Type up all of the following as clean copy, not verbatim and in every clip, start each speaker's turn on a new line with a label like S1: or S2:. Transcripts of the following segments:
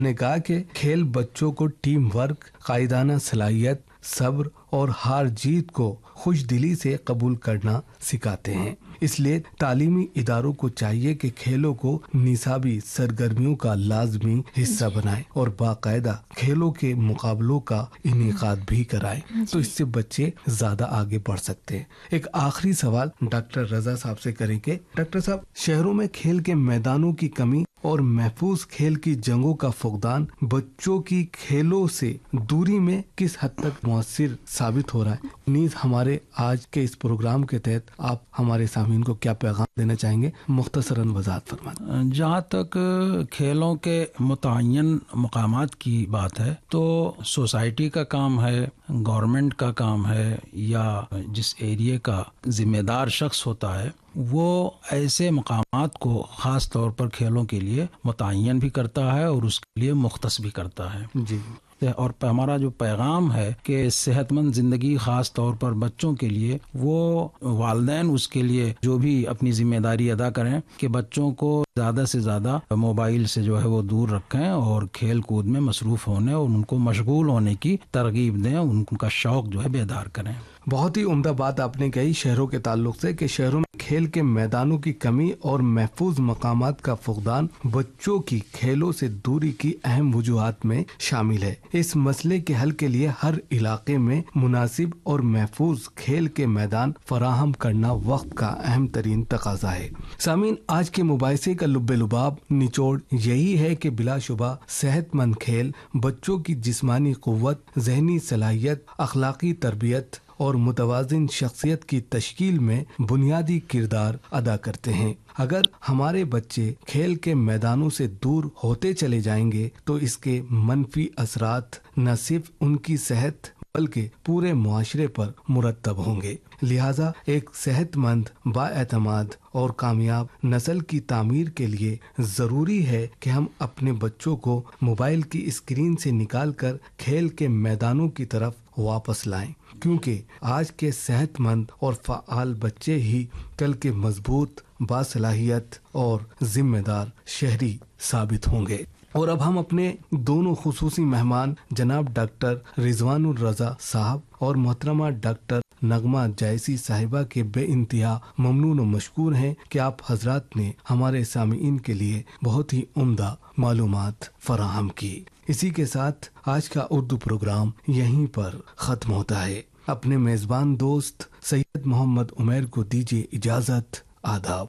S1: نے کہا کہ کھیل بچوں کو ٹیم ورک، قائدانہ صلاحیت، صبر اور ہار جیت کو خوش دلی سے قبول کرنا سکھاتے ہیں۔ اس لیے تعلیمی اداروں کو چاہیے کہ کھیلوں کو نصابی سرگرمیوں کا لازمی حصہ بنائیں اور باقاعدہ کھیلوں کے مقابلوں کا انعقاد بھی کرائیں، تو اس سے بچے زیادہ آگے بڑھ سکتے ہیں۔ ایک آخری سوال ڈاکٹر رضا صاحب سے کریں کہ ڈاکٹر صاحب، شہروں میں کھیل کے میدانوں کی کمی اور محفوظ کھیل کی جگہوں کا فقدان بچوں کی کھیلوں سے دوری میں کس حد تک مؤثر ثابت ہو رہا ہے؟ نیز ہمارے آج کے اس پروگرام کے تحت آپ ہمارے سامعین کو کیا پیغام دینا چاہیں گے؟ مختصراً وضاحت فرمائیں۔
S2: جہاں تک کھیلوں کے متعین مقامات کی بات ہے تو سوسائٹی کا کام ہے، گورنمنٹ کا کام ہے، یا جس ایریے کا ذمہ دار شخص ہوتا ہے وہ ایسے مقامات کو خاص طور پر کھیلوں کے لیے متعین بھی کرتا ہے اور اس کے لیے مختص بھی کرتا ہے۔
S1: جی،
S2: اور ہمارا جو پیغام ہے کہ صحت مند زندگی خاص طور پر بچوں کے لیے، وہ والدین اس کے لیے جو بھی اپنی ذمہ داری ادا کریں کہ بچوں کو زیادہ سے زیادہ موبائل سے جو ہے وہ دور رکھیں اور کھیل کود میں مصروف ہونے اور ان کو مشغول ہونے کی ترغیب دیں، ان کا شوق جو ہے بیدار کریں۔
S1: بہت ہی عمدہ بات آپ نے کہی شہروں کے تعلق سے کہ شہروں میں کھیل کے میدانوں کی کمی اور محفوظ مقامات کا فقدان بچوں کی کھیلوں سے دوری کی اہم وجوہات میں شامل ہے۔ اس مسئلے کے حل کے لیے ہر علاقے میں مناسب اور محفوظ کھیل کے میدان فراہم کرنا وقت کا اہم ترین تقاضا ہے۔ سامعین، آج کے مباحثے کا لب لباب نچوڑ یہی ہے کہ بلا شبہ صحت مند کھیل بچوں کی جسمانی قوت، ذہنی صلاحیت، اخلاقی تربیت اور متوازن شخصیت کی تشکیل میں بنیادی کردار ادا کرتے ہیں۔ اگر ہمارے بچے کھیل کے میدانوں سے دور ہوتے چلے جائیں گے تو اس کے منفی اثرات نہ صرف ان کی صحت بلکہ پورے معاشرے پر مرتب ہوں گے۔ لہٰذا ایک صحت مند، بااعتماد اور کامیاب نسل کی تعمیر کے لیے ضروری ہے کہ ہم اپنے بچوں کو موبائل کی اسکرین سے نکال کر کھیل کے میدانوں کی طرف واپس لائیں، کیونکہ آج کے صحت مند اور فعال بچے ہی کل کے مضبوط، باصلاحیت اور ذمہ دار شہری ثابت ہوں گے۔ اور اب ہم اپنے دونوں خصوصی مہمان جناب ڈاکٹر رضوان الرضا صاحب اور محترمہ ڈاکٹر نغمہ جائسی صاحبہ کے بے انتہا ممنون و مشکور ہیں کہ آپ حضرات نے ہمارے سامعین کے لیے بہت ہی عمدہ معلومات فراہم کی۔ اسی کے ساتھ آج کا اردو پروگرام یہیں پر ختم ہوتا ہے۔ اپنے میزبان دوست سید محمد عمیر کو دیجیے اجازت۔ آداب۔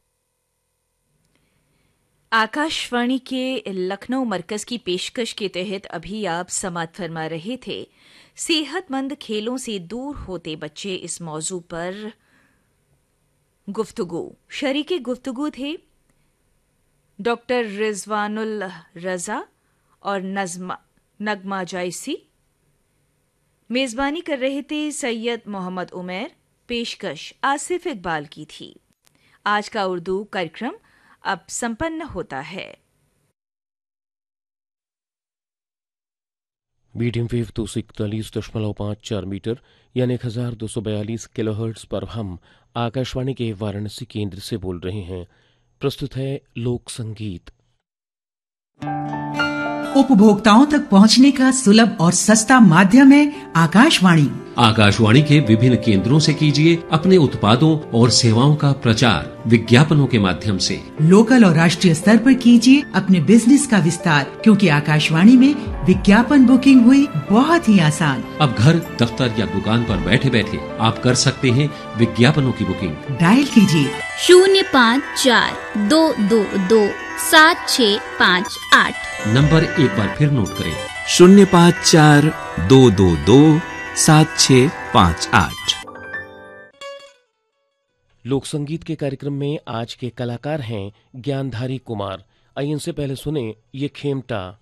S3: آکاش وانی کے لکھنؤ مرکز کی پیشکش کے تحت ابھی آپ سماعت فرما رہے تھے صحت مند کھیلوں سے دور ہوتے بچے، اس موضوع پر گفتگو۔ شریک گفتگو تھے ڈاکٹر رضوان الرضا اور نغمہ جائسی، میزبانی کر رہے تھے سید محمد عمیر، پیشکش آصف اقبال کی تھی۔ آج کا اردو کارکرم اب سمپن ہوتا ہے۔
S4: میڈیم ویو 241.54 میٹر یعنی 1242 کلو ہرٹز پر ہم آکاشوانی کے وارانسی کیندر سے بول رہے ہیں۔ پرستت ہے لوک سنگیت۔
S5: उपभोक्ताओं तक पहुंचने का सुलभ और सस्ता माध्यम है आकाशवाणी।
S6: आकाशवाणी के विभिन्न केंद्रों से कीजिए अपने उत्पादों और सेवाओं का प्रचार विज्ञापनों के माध्यम से।
S5: लोकल और राष्ट्रीय स्तर पर कीजिए अपने बिजनेस का विस्तार, क्योंकि आकाशवाणी में विज्ञापन बुकिंग हुई बहुत ही आसान।
S6: अब घर, दफ्तर या दुकान पर बैठे बैठे आप कर सकते हैं विज्ञापनों की बुकिंग।
S5: डायल कीजिए
S7: 05422765
S6: नंबर एक बार फिर नोट करें
S7: 0542227658।
S4: लोक संगीत के कार्यक्रम में आज के कलाकार हैं ज्ञानधारी कुमार। आइए इनसे पहले सुने ये खेमटा।